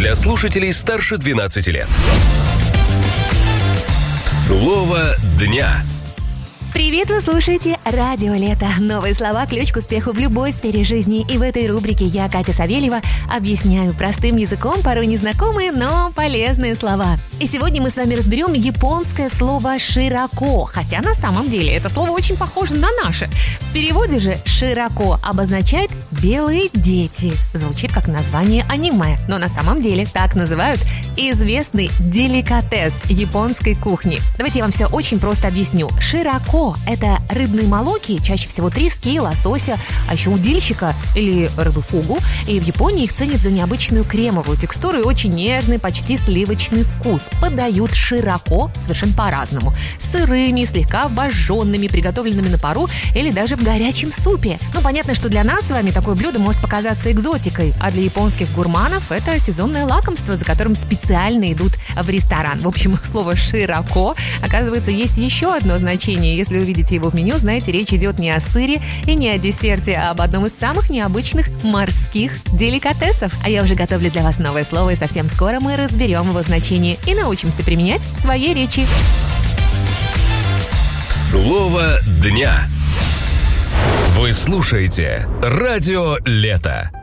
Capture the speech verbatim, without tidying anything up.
для слушателей старше двенадцати лет. Слово дня. Привет, вы слушаете Радио Лето. Новые слова – ключ к успеху в любой сфере жизни. И в этой рубрике я, Катя Савельева, объясняю простым языком порой незнакомые, но полезные слова. И сегодня мы с вами разберем японское слово «широко», хотя на самом деле это слово очень похоже на наше. В переводе же «широко» обозначает «белые дети». Звучит как название аниме, но на самом деле так называют известный деликатес японской кухни. Давайте я вам все очень просто объясню. Широко – это рыбные молоки, чаще всего трески, лосося, а еще удильщика или рыбы фугу. И в Японии их ценят за необычную кремовую текстуру и очень нежный, почти сливочный вкус. Подают широко совершенно по-разному. Сырыми, слегка обожженными, приготовленными на пару или даже в горячем супе. Ну, понятно, что для нас с вами такое блюдо может показаться экзотикой, а для японских гурманов это сезонное лакомство, за которым специально идут в ресторан. В общем, слово «широко», оказывается, есть еще одно значение. Если увидите его в меню, знаете, речь идет не о сыре и не о десерте, а об одном из самых необычных морских деликатесов. А я уже готовлю для вас новое слово, и совсем скоро мы разберем его значение и научимся применять в своей речи. Слово дня. Вы слушаете Радио Лето.